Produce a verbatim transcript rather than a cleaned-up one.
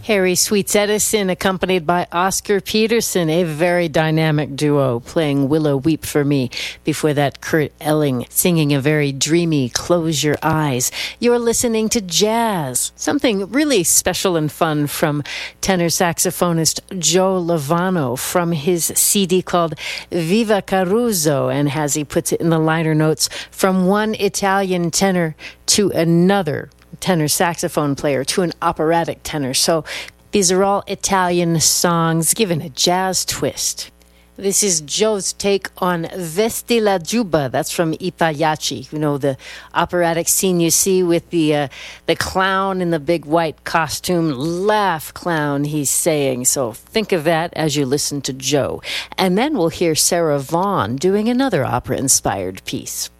Harry Sweets Edison, accompanied by Oscar Peterson, a very dynamic duo playing Willow Weep for Me. Before that, Kurt Elling singing a very dreamy Close Your Eyes. You're listening to jazz, something really special and fun from tenor saxophonist Joe Lovano from his C D called Viva Caruso, and as he puts it in the liner notes, from one Italian tenor to another tenor saxophone player to an operatic tenor. So these are all Italian songs given a jazz twist. This is Joe's take on Vesti la Giubba. That's from I Pagliacci. You know, the operatic scene you see with the uh, the clown in the big white costume. Laugh, clown, he's saying. So think of that as you listen to Joe. And then we'll hear Sarah Vaughan doing another opera-inspired piece.